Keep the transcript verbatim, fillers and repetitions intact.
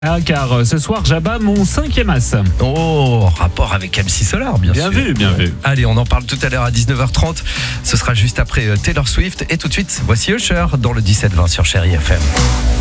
Ah, car euh, ce soir, j'abats mon cinquième as. Oh, rapport avec M C Solar, bien, Bien sûr. vu, bien vu. Allez, on en parle tout à l'heure à dix-neuf heures trente. Ce sera juste après euh, Taylor Swift. Et tout de suite, voici Usher dans le dix-sept vingt sur Chérie F M.